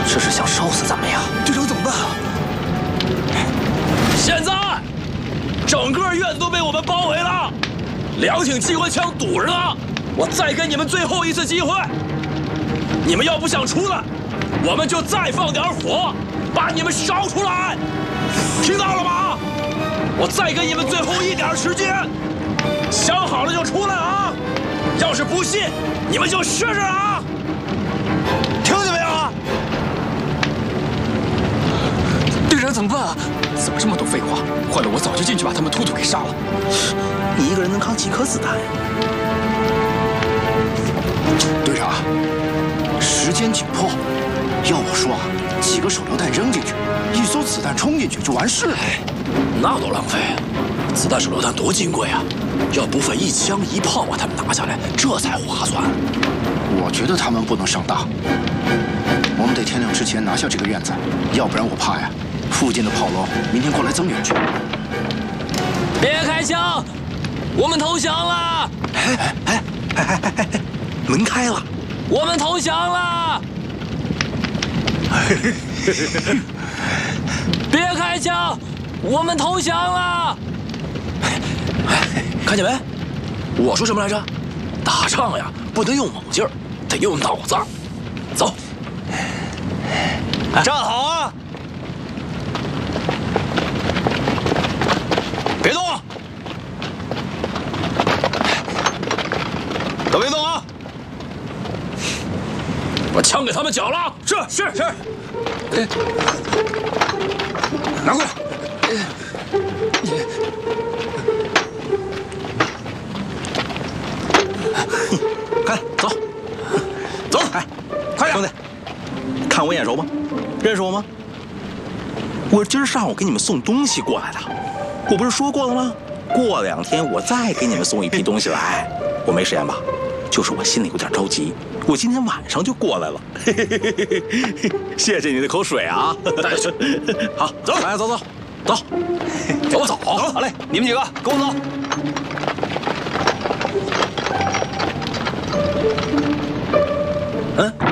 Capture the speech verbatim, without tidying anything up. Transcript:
这是想烧死咱们呀？ 队长怎么办啊？ 现在，整个院子都被我们包围了，两挺机关枪堵着呢。我再给你们最后一次机会，你们要不想出来，我们就再放点火，把你们烧出来。听到了吗？我再给你们最后一点时间，想好了就出来啊！要是不信，你们就试试啊！听见没有？ 队长怎么办啊？怎么这么多废话？坏了，我早就进去把他们突突给杀了。 你一个人能扛几颗子弹呀？ 队长，时间紧迫，要我说啊，几个手榴弹扔进去，一梭子弹冲进去就完事了。 那多浪费啊！子弹手榴弹多金贵啊！要不费一枪一炮把他们拿下来，这才划算。 我觉得他们不能上当，我们得天亮之前拿下这个院子，要不然我怕呀，附近的炮楼明天过来增援去。 别开枪！我们投降了！ 哎哎哎哎哎哎！门开了！ 我们投降了！别开枪！我们投降了！看见没？我说什么来着？打仗呀，不能用猛劲儿，得用脑子。走，站好啊！别动！都别动啊！把枪给他们缴了！是是是。 拿过来。 快走，走！哎，快点，兄弟，看我眼熟吗？认识我吗？我今儿上午给你们送东西过来的，我不是说过了吗？过两天我再给你们送一批东西来。我没时间吧？就是我心里有点着急，我今天晚上就过来了。谢谢你的口水啊！带去。好，走，来，走走走，走走，好嘞，你们几个跟我走。嗯。